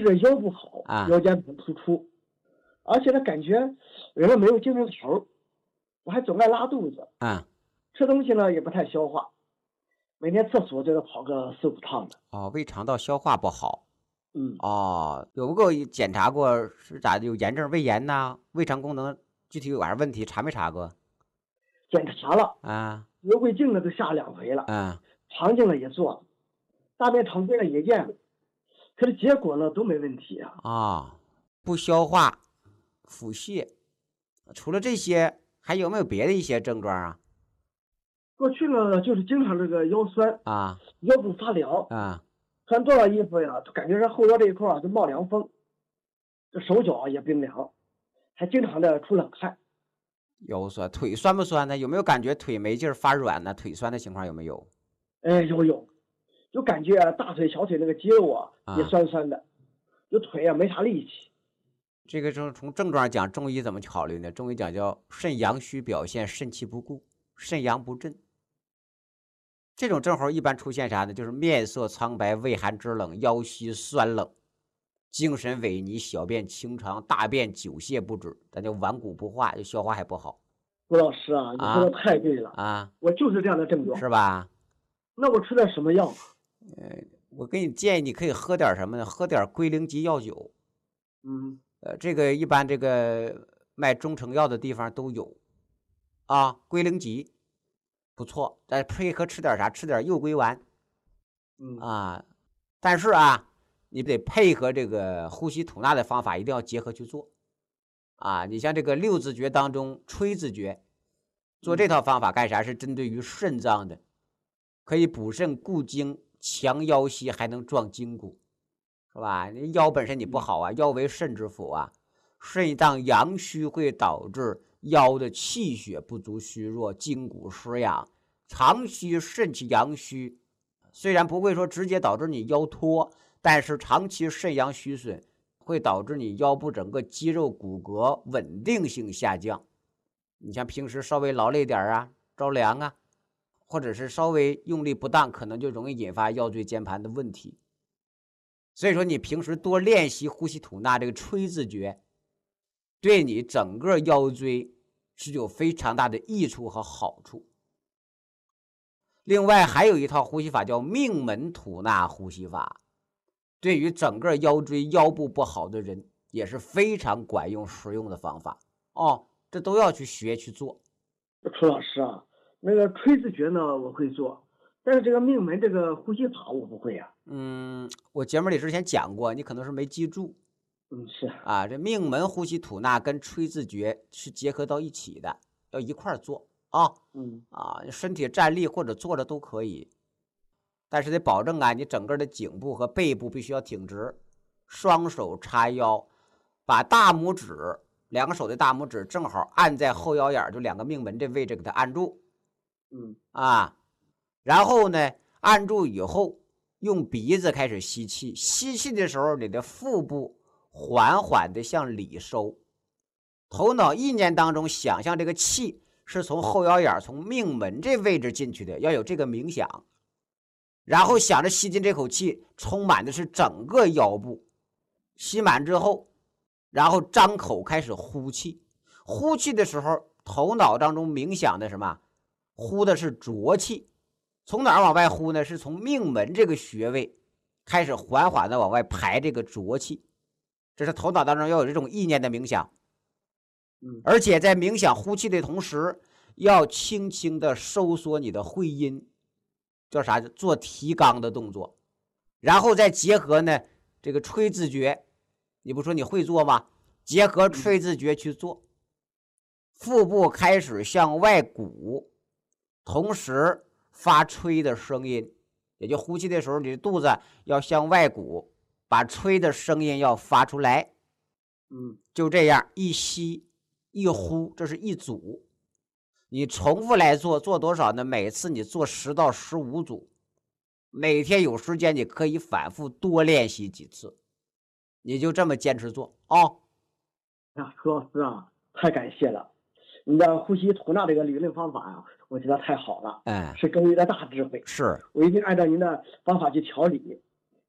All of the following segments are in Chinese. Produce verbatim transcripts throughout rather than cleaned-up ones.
这腰不好， 啊腰间盘突出，而且呢感觉人没有精神头，我还总爱拉肚子， 啊吃东西呢也不太消化，每天厕所就得跑个四五趟的。 哦，胃肠道消化不好。 嗯， 哦，有没有检查过是咋的？有炎症、胃炎呐、胃肠功能具体有啥问题？查没查过？ 检查了， 啊胃胃镜呢都下两回了， 啊肠镜呢也做了，大便常规呢也验了，可是结果呢都没问题啊。 啊，不消化、腹泻，除了这些，还有没有别的一些症状啊？ 过去呢就是经常这个腰酸， 啊腰部发凉， 啊穿多少衣服呀，就感觉这后腰这一块啊就冒凉风，这手脚啊也冰凉，还经常的出冷汗。 腰酸，腿酸不酸呢？有没有感觉腿没劲儿、发软呢？腿酸的情况有没有？ 哎，有有，就感觉啊大腿、小腿那个肌肉啊也啊， 酸酸的，就腿啊没啥力气。 这个从从症状讲，中医怎么考虑呢？中医讲叫肾阳虚表现肾气不固，肾阳不振。这种症候一般出现啥呢？就是面色苍白、畏寒肢冷、腰膝酸冷、精神萎靡、小便清长、大便久泻不止，咱叫顽固不化，就消化还不好郭老师啊，你说的啊太对了， 啊， 我就是这样的症状。 是吧？ 那我吃点什么药？ 我给你建议，你可以喝点什么呢？喝点龟苓吉药酒。 嗯， 呃，这个一般这个卖中成药的地方都有啊，龟苓吉不错，再配合吃点啥？吃点右归丸嗯， 啊。但是啊，你得配合这个呼吸吐纳的方法，一定要结合去做啊。你像这个六字诀当中，吹字诀，做这套方法干啥？是针对于肾脏的，可以补肾固精、强腰膝，还能壮筋骨，是吧？你腰本身你不好啊，腰为肾之府啊，肾脏阳虚会导致腰的气血不足、虚弱，筋骨失养。长期肾气阳虚，虽然不会说直接导致你腰脱，但是长期肾阳虚损会导致你腰部整个肌肉骨骼稳定性下降。你像平时稍微劳累点啊，着凉啊，或者是稍微用力不当，可能就容易引发腰椎间盘的问题。所以说，你平时多练习呼吸吐纳这个吹字诀，对你整个腰椎是有非常大的益处和好处。另外，还有一套呼吸法叫命门吐纳呼吸法，对于整个腰椎腰部不好的人也是非常管用实用的方法哦。这都要去学去做。 楚老师啊，那个吹字诀呢我会做，但是这个命门这个呼吸法我不会呀、 嗯，我节目里之前讲过，你可能是没记住嗯，是， 啊。这命门呼吸吐纳跟吹字诀是结合到一起的，要一块儿做啊嗯啊！身体站立或者坐着都可以，但是得保证啊，你整个的颈部和背部必须要挺直，双手叉腰，把大拇指两个手的大拇指正好按在后腰眼，就两个命门这位置给它按住嗯啊。然后呢，按住以后，用鼻子开始吸气，吸气的时候，你的腹部缓缓的向里收，头脑意念当中想象这个气是从后腰眼从命门这位置进去的，要有这个冥想。然后想着吸进这口气，充满的是整个腰部。吸满之后，然后张口开始呼气。呼气的时候，头脑当中冥想的什么？呼的是浊气。从哪儿往外呼呢？是从命门这个穴位开始缓缓的往外排这个浊气。这是头脑当中要有这种意念的冥想。 嗯， 而且在冥想呼气的同时，要轻轻的收缩你的会阴，叫啥？做提肛的动作。然后再结合呢这个吹字诀，你不说你会做吗？结合吹字诀去做，腹部开始向外鼓，同时发吹的声音，也就呼气的时候，你的肚子要向外鼓，把吹的声音要发出来。 嗯， 就这样一吸一呼，这是一组。你重复来做，做多少呢？每次你做十到十五组，每天有时间你可以反复多练习几次，你就这么坚持做啊、哦。 呀，楚老师啊，太感谢了，你的呼吸吐纳这个理论方法啊，我觉得太好了， 嗯， 是各位的大智慧， 是， 我一定按照您的方法去调理，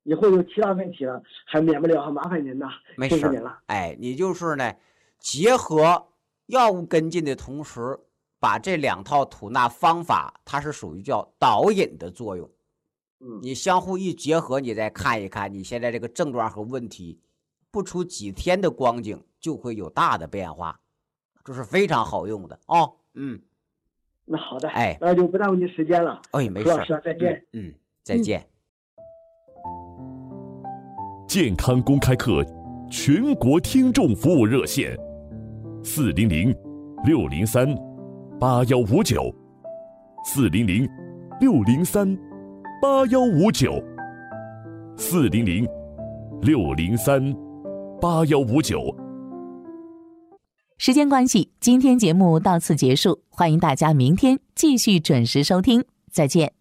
以后有其他问题了，还免不了还麻烦您呐。 没事了。 哎，你就是呢，结合药物跟进的同时，把这两套吐纳方法，它是属于叫导引的作用。 嗯， 你相互一结合，你再看一看你现在这个症状和问题，不出几天的光景就会有大的变化，这是非常好用的哦。嗯， 那好的， 哎， 那就不耽误您时间了。 哎，没事， 何老师再见。 嗯，嗯再见。嗯健康公开课全国听众服务热线：四零零六零三八幺五九，四零零六零三八幺五九，四零零六零三八幺五九。 时间关系，今天节目到此结束，欢迎大家明天继续准时收听，再见。